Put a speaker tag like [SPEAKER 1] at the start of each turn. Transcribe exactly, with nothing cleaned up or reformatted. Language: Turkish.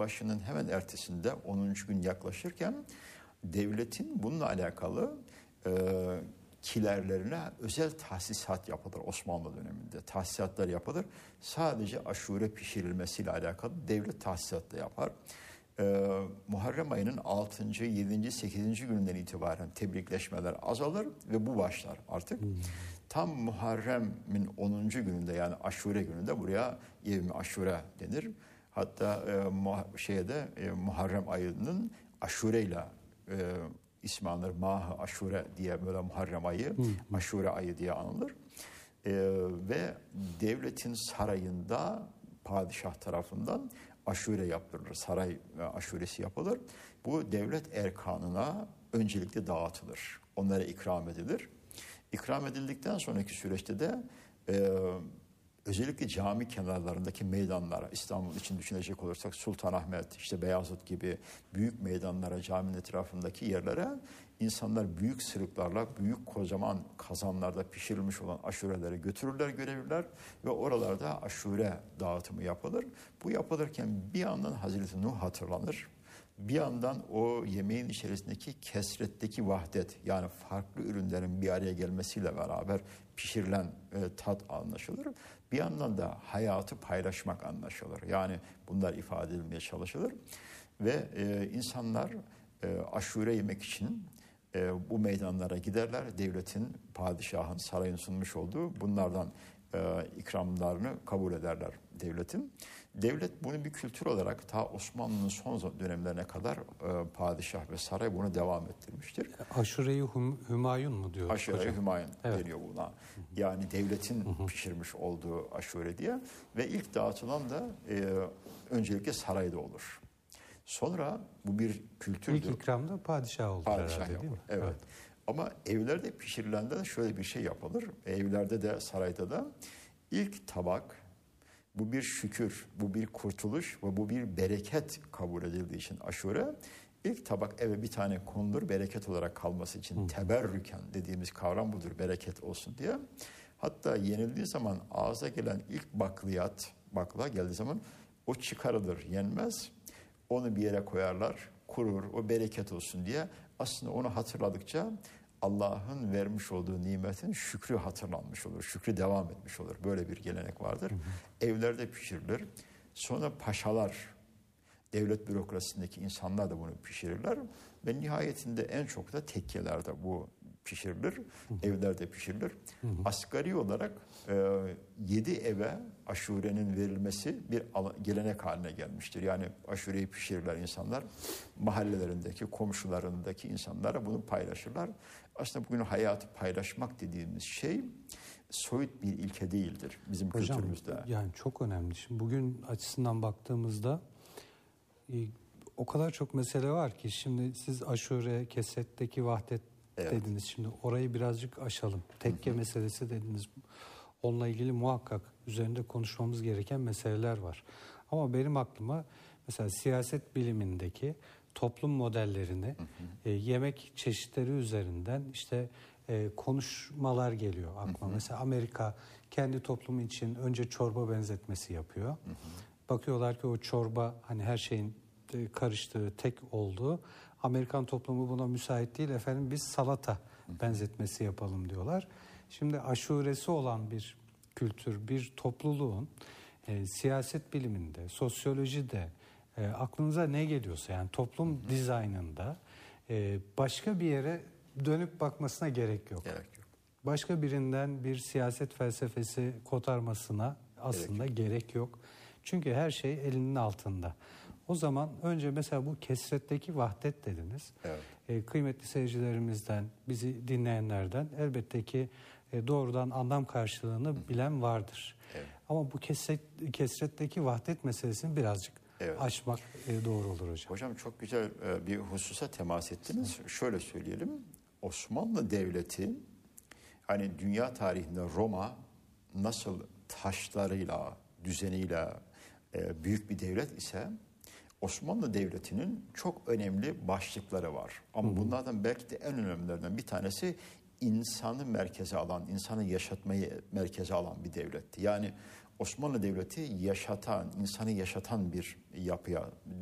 [SPEAKER 1] Savaşı'nın hemen ertesinde onuncu gün yaklaşırken devletin bununla alakalı e, kilerlerine özel tahsisat yapılır Osmanlı döneminde. Tahsisatlar yapılır. Sadece aşure pişirilmesiyle alakalı devlet tahsisat da yapar. Ee, Muharrem ayının altıncı, yedinci, sekizinci gününden itibaren tebrikleşmeler azalır ve bu başlar artık. Hmm. Tam Muharrem'in onuncu gününde yani aşure gününde buraya yevmi aşure denir. Hatta e, muha- şeyde e, Muharrem ayının aşureyle e, ismi anılır. Mah-ı aşure diye böyle Muharrem ayı, hmm. aşure ayı diye anılır. E, ve devletin sarayında padişah tarafından aşure yaptırılır. Saray aşuresi yapılır. Bu devlet erkanına öncelikle dağıtılır. Onlara ikram edilir. İkram edildikten sonraki süreçte de e, özellikle cami kenarlarındaki meydanlara, İstanbul için düşünecek olursak Sultanahmet, işte Beyazıt gibi büyük meydanlara, caminin etrafındaki yerlere insanlar büyük sırıklarla, büyük kocaman kazanlarda pişirilmiş olan aşureleri götürürler, görevliler ve oralarda aşure dağıtımı yapılır. Bu yapılırken bir yandan Hazreti Nuh hatırlanır. Bir yandan o yemeğin içerisindeki kesretteki vahdet yani farklı ürünlerin bir araya gelmesiyle beraber pişirilen e, tat anlaşılır. Bir yandan da hayatı paylaşmak anlaşılır. Yani bunlar ifade edilmeye çalışılır. Ve e, insanlar e, aşure yemek için e, bu meydanlara giderler. Devletin, padişahın, sarayın sunmuş olduğu bunlardan e, ikramlarını kabul ederler devletin. Devlet bunu bir kültür olarak ta Osmanlı'nın son dönemlerine kadar e, padişah ve saray bunu devam ettirmiştir.
[SPEAKER 2] Aşure-i Hüm- Hümayun mu diyor?
[SPEAKER 1] Aşure-i Hümayun
[SPEAKER 2] evet.
[SPEAKER 1] deniyor buna. Yani devletin hı hı. pişirmiş olduğu aşure diye. Ve ilk dağıtılan da e, öncelikle sarayda olur. Sonra bu bir kültürdür.
[SPEAKER 2] İlk ikram da padişah olur
[SPEAKER 1] padişah
[SPEAKER 2] herhalde
[SPEAKER 1] yapar.
[SPEAKER 2] değil mi?
[SPEAKER 1] Evet.
[SPEAKER 2] evet.
[SPEAKER 1] Ama evlerde pişirilende de şöyle bir şey yapılır. Evlerde de sarayda da ilk tabak bu bir şükür, bu bir kurtuluş ve bu bir bereket kabul edildiği için aşure ilk tabak eve bir tane konulur bereket olarak kalması için. Hı. Teberrüken dediğimiz kavram budur bereket olsun diye. Hatta yenildiği zaman ağza gelen ilk bakliyat, bakla geldiği zaman o çıkarılır, yenmez. Onu bir yere koyarlar, kurur, o bereket olsun diye. Aslında onu hatırladıkça Allah'ın vermiş olduğu nimetin şükrü hatırlanmış olur. Şükrü devam etmiş olur. Böyle bir gelenek vardır. Hı hı. Evlerde pişirilir. Sonra paşalar, devlet bürokrasisindeki insanlar da bunu pişirirler. Ve nihayetinde en çok da tekkelerde bu pişirilir. Hı hı. Evlerde pişirilir. Hı hı. Asgari olarak e, yedi eve aşurenin verilmesi bir gelenek haline gelmiştir. Yani aşureyi pişirirler insanlar. Mahallelerindeki, komşularındaki insanlara bunu paylaşırlar. Aslında bugün hayatı paylaşmak dediğimiz şey soyut bir ilke değildir bizim
[SPEAKER 2] Hocam,
[SPEAKER 1] kültürümüzde.
[SPEAKER 2] Yani çok önemli. Şimdi bugün açısından baktığımızda e, o kadar çok mesele var ki şimdi siz aşure, kesetteki vahdet evet. dediniz. Şimdi orayı birazcık aşalım. Tekke hı hı. meselesi dediniz. Onunla ilgili muhakkak üzerinde konuşmamız gereken meseleler var. Ama benim aklıma mesela siyaset bilimindeki toplum modellerini hı hı. E, yemek çeşitleri üzerinden işte e, konuşmalar geliyor aklıma. Hı hı. Mesela Amerika kendi toplumu için önce çorba benzetmesi yapıyor. Hı hı. Bakıyorlar ki o çorba hani her şeyin e, karıştığı, tek olduğu. Amerikan toplumu buna müsait değil. Efendim biz salata hı hı. benzetmesi yapalım diyorlar. Şimdi aşuresi olan bir kültür, bir topluluğun e, siyaset biliminde, sosyolojide e, aklınıza ne geliyorsa yani toplum hı hı. dizaynında e, başka bir yere dönüp bakmasına gerek yok.
[SPEAKER 1] Gerek yok.
[SPEAKER 2] Başka birinden bir siyaset felsefesi kotarmasına aslında gerek yok. gerek yok. Çünkü her şey elinin altında. O zaman önce mesela bu kesretteki vahdet dediniz. Evet. E, kıymetli seyircilerimizden, bizi dinleyenlerden elbette ki e, doğrudan anlam karşılığını Hı. bilen vardır. Evet. Ama bu kesret, kesretteki vahdet meselesini birazcık evet. açmak e, doğru olur hocam.
[SPEAKER 1] Hocam çok güzel e, bir hususa temas ettiniz. Hı. Şöyle söyleyelim. Osmanlı Devleti hani dünya tarihinde Roma nasıl taşlarıyla, düzeniyle e, büyük bir devlet ise Osmanlı Devleti'nin çok önemli başlıkları var. Ama hı hı. bunlardan belki de en önemlilerinden bir tanesi insanı merkeze alan, insanı yaşatmayı merkeze alan bir devletti. Yani Osmanlı Devleti yaşatan, insanı yaşatan bir yapıya